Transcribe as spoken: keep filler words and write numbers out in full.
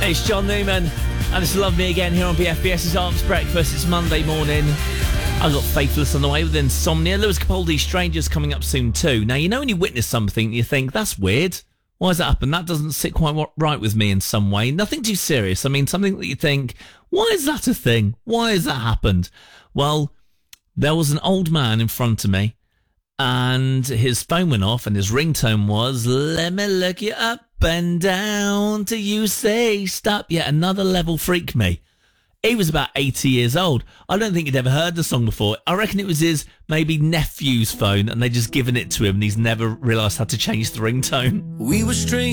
It's John Newman, and it's Love Me Again here on B F B S's Arts Breakfast. It's Monday morning. I got Faithless on the way with Insomnia. Lewis Capaldi's Strangers coming up soon too. Now, you know when you witness something, you think, that's weird. Why has that happened? That doesn't sit quite right with me in some way. Nothing too serious. I mean, something that you think, why is that a thing? Why has that happened? Well, there was an old man in front of me, and his phone went off, and his ringtone was, let me look you up and down till you say stop. Yet another level freak me. He was about eighty years old. I don't think he'd ever heard the song before. I reckon it was his maybe nephew's phone, and they just given it to him, and he's never realised how to change the ringtone. We were strangers.